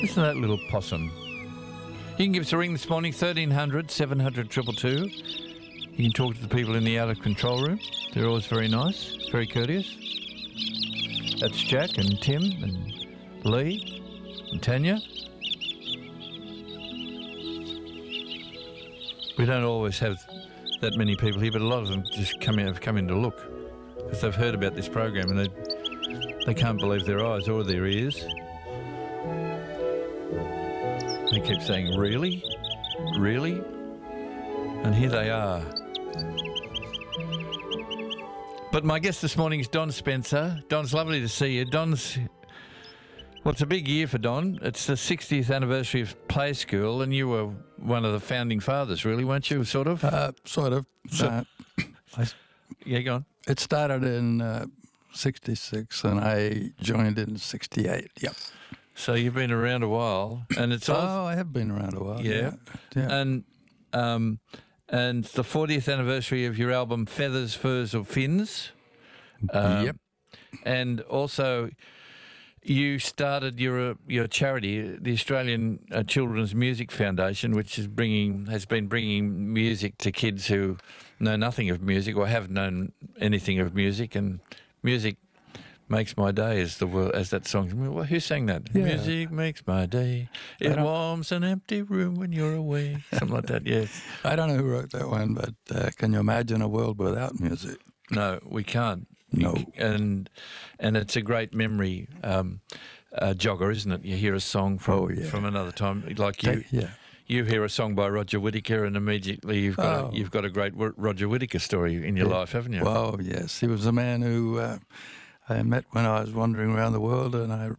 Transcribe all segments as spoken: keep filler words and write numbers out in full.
Listen to that little possum. You can give us a ring this morning, thirteen hundred, seven hundred, two two two. You can talk to the people in the outer control room. They're always very nice, very courteous. That's Jack and Tim and Lee and Tanya. We don't always have that many people here, but a lot of them just come in, have come in to look because they've heard about this program and they, they can't believe their eyes or their ears. They keep saying, really? Really? And here they are. But my guest this morning is Don Spencer. Don, it's lovely to see you. Don's, well, it's a big year for Don. It's the sixtieth anniversary of Play School, and you were one of the founding fathers, really, weren't you, sort of? Uh, sort of. So, uh, I, yeah, go on. it started in uh, sixty-six, and I joined in sixty-eight. Yep. So you've been around a while, and it's all... Oh, I have been around a while. Yeah. Yeah. yeah. And um, and the fortieth anniversary of your album Feathers, Furs or Fins. Um, yep. And also you started your your charity, the Australian uh, Children's Music Foundation, which is bringing has been bringing music to kids who know nothing of music or have known anything of music. And music makes my day, as the word, as that song. Well, who sang that? Yeah. Music makes my day. It warms an empty room when you're away. Something like that. Yes. I don't know who wrote that one, but uh, can you imagine a world without music? No, we can't. No. And and it's a great memory um, uh, jogger, isn't it? You hear a song from Oh, yeah. from another time, like you. Take- yeah. You hear a song by Roger Whittaker, and immediately you've got Oh. a, you've got a great Wo- Roger Whittaker story in your Yeah. life, haven't you? Well, yes. He was a man who uh, I met when I was wandering around the world, and I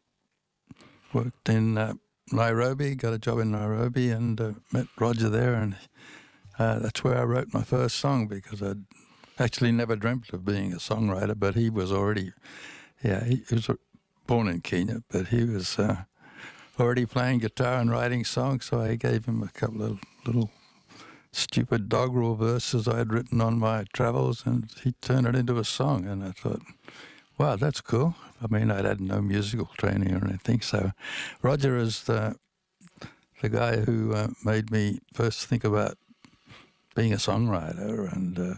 worked in uh, Nairobi, got a job in Nairobi, and uh, met Roger there, and uh, that's where I wrote my first song, because I'd actually never dreamt of being a songwriter, but he was already, yeah, he, he was born in Kenya, but he was uh, already playing guitar and writing songs, so I gave him a couple of little stupid doggerel verses I had written on my travels, and he turned it into a song, and I thought, wow, that's cool. I mean, I'd had no musical training or anything, so Roger is the, the guy who uh, made me first think about being a songwriter, and uh,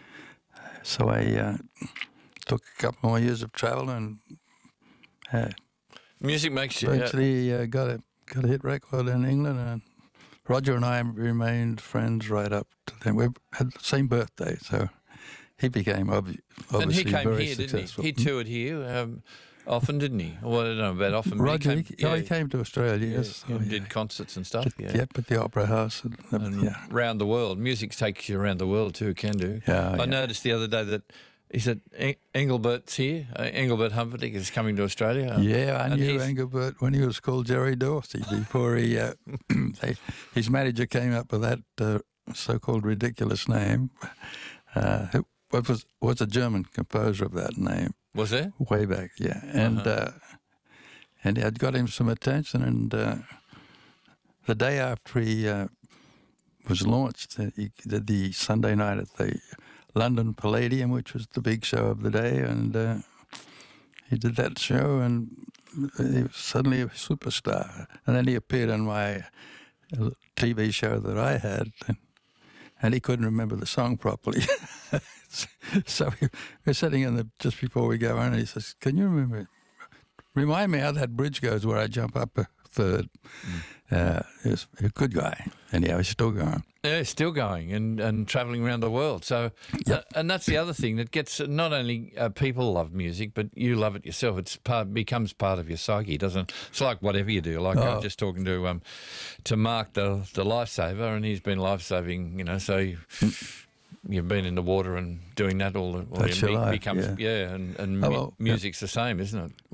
so I uh, took a couple more years of travel and uh, Music makes you. Yeah. eventually uh, got a got a hit record in England, and Roger and I remained friends right up to then. We had the same birthday, so he became obvi- obviously And he came very here, successful. didn't he? He toured here um, often, didn't he? Well, I don't know about often. but Roger, he he, came, oh, yeah, he came to Australia, yeah, yes. yeah, Oh, did yeah. concerts and stuff. Yeah. Yep, at the Opera House. And, uh, And yeah. around the world. Music takes you around the world too, can do. Yeah, I yeah. noticed the other day that he said Eng- Engelbert's here. Uh, Engelbert Humperdinck is coming to Australia. Um, Yeah, I and knew he's- Engelbert when he was called Jerry Dorsey before he, uh, they, his manager came up with that uh, so-called ridiculous name. Uh, who what was was a German composer of that name Was there? way back, yeah, and Uh-huh. uh, and it had got him some attention. And uh, the day after he uh, was launched, uh, he did the Sunday night at the London Palladium, which was the big show of the day, and uh, he did that show, and he was suddenly a superstar. And then he appeared on my uh, T V show that I had, and, and he couldn't remember the song properly. So we we're sitting in the just before we go on, and he says, "Can you remember? Remind me how that bridge goes where I jump up a third." Mm. Uh, he was a good guy, and yeah, he's still going. Yeah, still going and, and travelling around the world. So, Yep. uh, and that's the other thing that gets not only uh, people love music, but you love it yourself. It's part becomes part of your psyche, doesn't it? It's like whatever you do. Like I Oh. was just talking to um to Mark, the the lifesaver, and he's been lifesaving. You know, so. You, You've been in the water and doing that all. all That's your your mu- life, becomes yeah. yeah, and, and Oh, mu- well, yeah. music's the same, isn't it?